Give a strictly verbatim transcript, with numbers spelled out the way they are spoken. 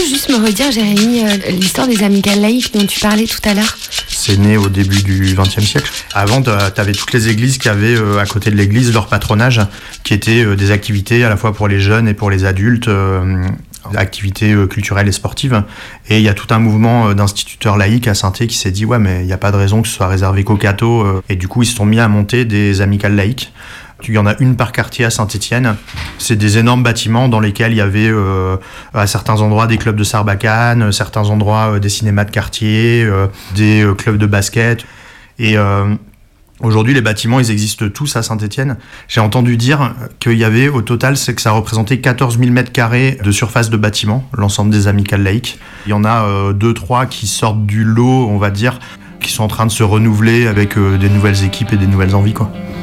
juste me redire, Jérémy, euh, l'histoire des amicales laïques dont tu parlais tout à l'heure? C'est né au début du vingtième siècle. Avant, tu avais toutes les églises qui avaient euh, à côté de l'église leur patronage, qui étaient euh, des activités à la fois pour les jeunes et pour les adultes, euh, activités euh, culturelles et sportives. Et il y a tout un mouvement euh, d'instituteurs laïcs à Saint-Étienne qui s'est dit « ouais, mais il n'y a pas de raison que ce soit réservé qu'aux cathos euh. ». Et du coup, ils se sont mis à monter des amicales laïques. Il y en a une par quartier à Saint-Étienne. C'est des énormes bâtiments dans lesquels il y avait euh, à certains endroits des clubs de sarbacane, certains endroits euh, des cinémas de quartier, euh, des euh, clubs de basket. Et euh, aujourd'hui, les bâtiments, ils existent tous à Saint-Étienne. J'ai entendu dire qu'il y avait au total, c'est que ça représentait quatorze mille mètres carrés de surface de bâtiment, l'ensemble des amicales laïques. Il y en a euh, deux, trois qui sortent du lot, on va dire, qui sont en train de se renouveler avec euh, des nouvelles équipes et des nouvelles envies, quoi.